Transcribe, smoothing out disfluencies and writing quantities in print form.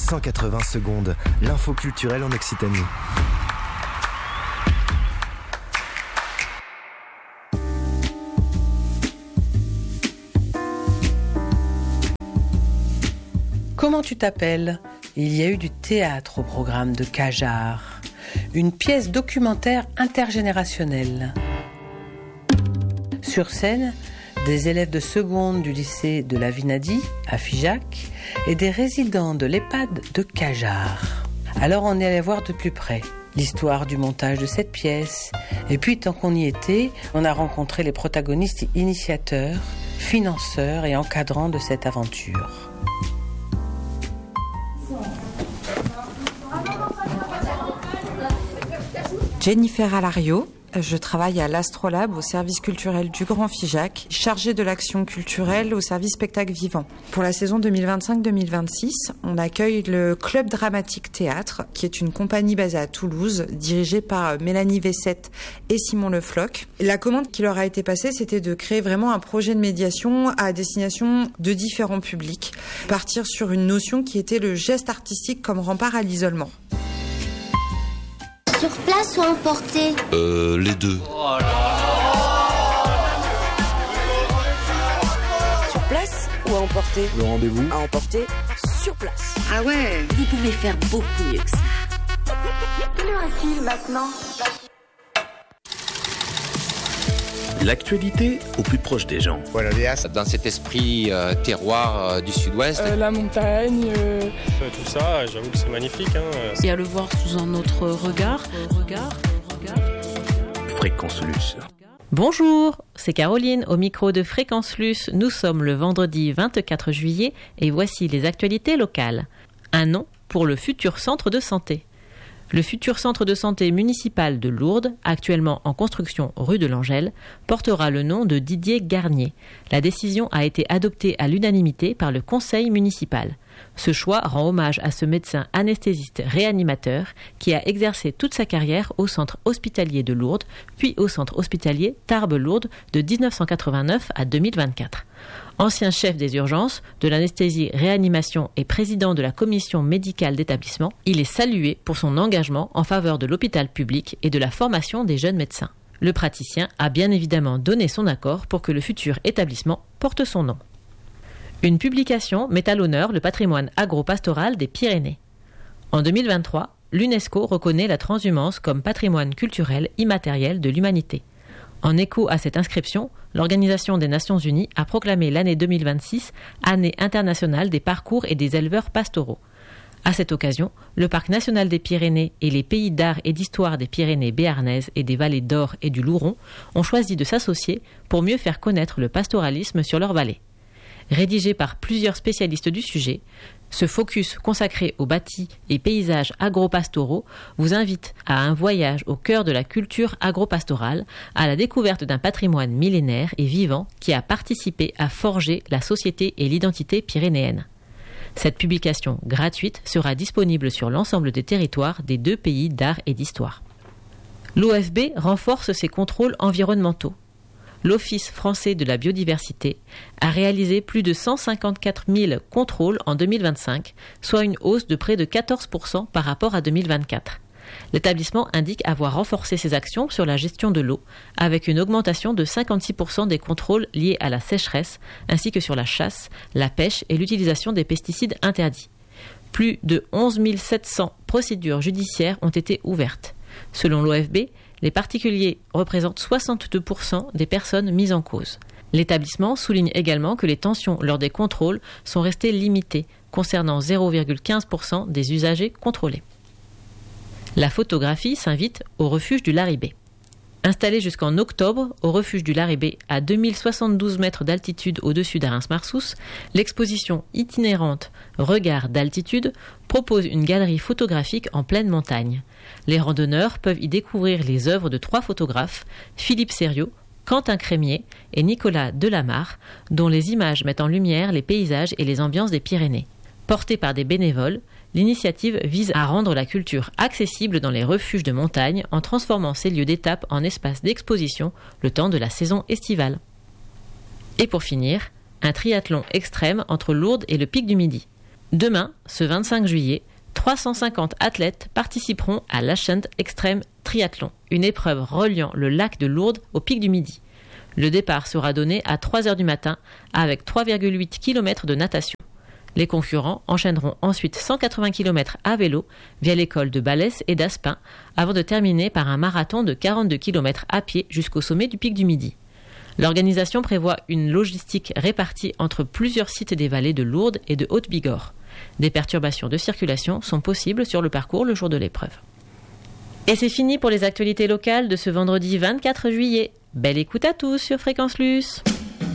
180 secondes, l'info culturelle en Occitanie. Comment tu t'appelles ? Il y a eu du théâtre au programme de Cajar. Une pièce documentaire intergénérationnelle. Sur scène, des élèves de seconde du lycée de la Vinadi, à Figeac, et des résidents de l'EHPAD de Cajar. Alors on est allé voir de plus près l'histoire du montage de cette pièce. Et puis tant qu'on y était, on a rencontré les protagonistes initiateurs, financeurs et encadrants de cette aventure. Jennifer Alario, je travaille à l'Astrolabe au service culturel du Grand Figeac, chargée de l'action culturelle au service spectacle vivant. Pour la saison 2025-2026, on accueille le Club Dramatique Théâtre, qui est une compagnie basée à Toulouse, dirigée par Mélanie Vessette et Simon Le Floch. La commande qui leur a été passée, c'était de créer vraiment un projet de médiation à destination de différents publics. Partir sur une notion qui était le geste artistique comme rempart à l'isolement. Sur place ou emporté ? Les deux. Sur place ou à emporter ? Le rendez-vous à emporter sur place. Ah ouais ? Vous pouvez faire beaucoup mieux que ça. Quelle heure est-il maintenant ? L'actualité au plus proche des gens. Voilà, dans cet esprit terroir du sud-ouest. La montagne. Tout ça, j'avoue que c'est magnifique. Et à le voir sous un autre regard. Fréquence Luce. Bonjour, c'est Caroline au micro de Fréquence Luce. Nous sommes le vendredi 24 juillet et voici les actualités locales. Un nom pour le futur centre de santé. Le futur centre de santé municipal de Lourdes, actuellement en construction rue de l'Angèle, portera le nom de Didier Garnier. La décision a été adoptée à l'unanimité par le conseil municipal. Ce choix rend hommage à ce médecin anesthésiste réanimateur qui a exercé toute sa carrière au centre hospitalier de Lourdes, puis au centre hospitalier Tarbes-Lourdes de 1989 à 2024. Ancien chef des urgences, de l'anesthésie-réanimation et président de la commission médicale d'établissement, il est salué pour son engagement en faveur de l'hôpital public et de la formation des jeunes médecins. Le praticien a bien évidemment donné son accord pour que le futur établissement porte son nom. Une publication met à l'honneur le patrimoine agro-pastoral des Pyrénées. En 2023, l'UNESCO reconnaît la transhumance comme patrimoine culturel immatériel de l'humanité. En écho à cette inscription, l'Organisation des Nations Unies a proclamé l'année 2026 Année internationale des parcours et des éleveurs pastoraux. À cette occasion, le Parc national des Pyrénées et les pays d'art et d'histoire des Pyrénées béarnaises et des vallées d'Or et du Louron ont choisi de s'associer pour mieux faire connaître le pastoralisme sur leur vallée. Rédigé par plusieurs spécialistes du sujet, ce focus consacré aux bâtis et paysages agro-pastoraux vous invite à un voyage au cœur de la culture agro-pastorale, à la découverte d'un patrimoine millénaire et vivant qui a participé à forger la société et l'identité pyrénéenne. Cette publication gratuite sera disponible sur l'ensemble des territoires des 2 pays d'art et d'histoire. L'OFB renforce ses contrôles environnementaux. L'Office français de la biodiversité a réalisé plus de 154 000 contrôles en 2025, soit une hausse de près de 14% par rapport à 2024. L'établissement indique avoir renforcé ses actions sur la gestion de l'eau, avec une augmentation de 56% des contrôles liés à la sécheresse, ainsi que sur la chasse, la pêche et l'utilisation des pesticides interdits. Plus de 11 700 procédures judiciaires ont été ouvertes. Selon l'OFB, les particuliers représentent 62% des personnes mises en cause. L'établissement souligne également que les tensions lors des contrôles sont restées limitées, concernant 0,15% des usagers contrôlés. La photographie s'invite au refuge du Larribé. Installé jusqu'en octobre au refuge du Larribé à 2072 mètres d'altitude au-dessus d'Arens-Marsous, l'exposition itinérante Regard d'altitude propose une galerie photographique en pleine montagne. Les randonneurs peuvent y découvrir les œuvres de 3 photographes, Philippe Sériot, Quentin Crémier et Nicolas Delamarre, dont les images mettent en lumière les paysages et les ambiances des Pyrénées. Portée par des bénévoles, l'initiative vise à rendre la culture accessible dans les refuges de montagne en transformant ces lieux d'étape en espaces d'exposition le temps de la saison estivale. Et pour finir, un triathlon extrême entre Lourdes et le Pic du Midi. Demain, ce 25 juillet, 350 athlètes participeront à l'Ascent Extreme Triathlon, une épreuve reliant le lac de Lourdes au pic du Midi. Le départ sera donné à 3h du matin avec 3,8 km de natation. Les concurrents enchaîneront ensuite 180 km à vélo via l'école de Balès et d'Aspin avant de terminer par un marathon de 42 km à pied jusqu'au sommet du pic du Midi. L'organisation prévoit une logistique répartie entre plusieurs sites des vallées de Lourdes et de Haute-Bigorre. Des perturbations de circulation sont possibles sur le parcours le jour de l'épreuve. Et c'est fini pour les actualités locales de ce vendredi 24 juillet. Belle écoute à tous sur Fréquence Luce.